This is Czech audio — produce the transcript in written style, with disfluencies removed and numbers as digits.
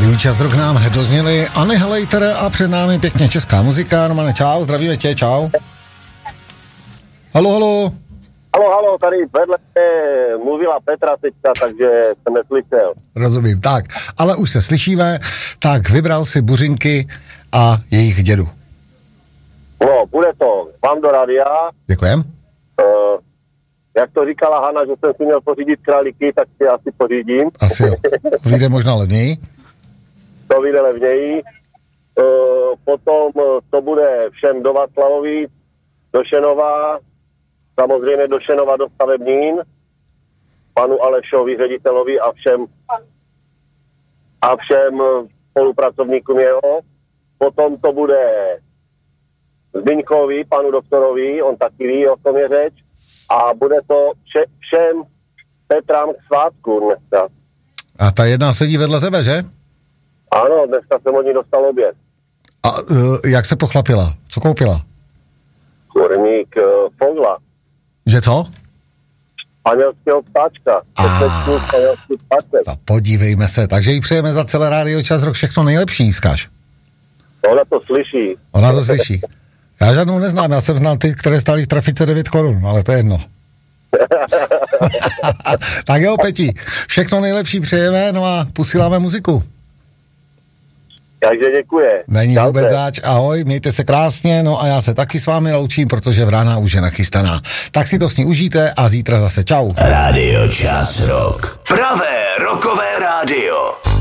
Rádiu Čas Rock nám dozněli Anny Halejter a před námi pěkně česká muzika. Romane, čau, zdravíme tě, čau. Halo, halo. Halo, tady vedle mluvila Petra teďka, takže jsem neslyšel. Rozumím, tak, ale už se slyšíme, tak vybral si Buřinky a jejich dědu. No, bude to vám do rádia. Děkujem. Jak to říkala Hana, že jsem si měl pořídit králíky, tak si asi pořídím. Asi jo, vyjde možná levněji. To vyjde levněji. Potom to bude všem do Václavovic, do Šenova, samozřejmě do Šenova, do Stavebnín, panu Alešovi, ředitelovi a všem spolupracovníkům jeho. Potom to bude Zbyňkovi, panu doktorovi, on taky ví, o tom je řeč. A bude to všem Petrám k svátku dneska. A ta jedna sedí vedle tebe, že? Ano, dneska jsem od ní dostal oběd. A jak se pochlapila? Co koupila? Kurník fogla. Že co? Španělského ptáčka. Podívejme se, takže jí přejeme za celé Rádio Čas Rock všechno nejlepší, vzkaž. Ona to slyší. Ona to slyší. Já žádnou neznám, já jsem znal ty, které stály v trafice 9 korun, ale to je jedno. Tak jo, Peti, všechno nejlepší přejeme, no a posíláme muziku. Takže děkuje. Není vůbec zač, ahoj, mějte se krásně, no a já se taky s vámi loučím, protože Vrána už je nachystaná. Tak si to s ní užijte a zítra zase čau. Rádio Čas Rock. Pravé rockové rádio.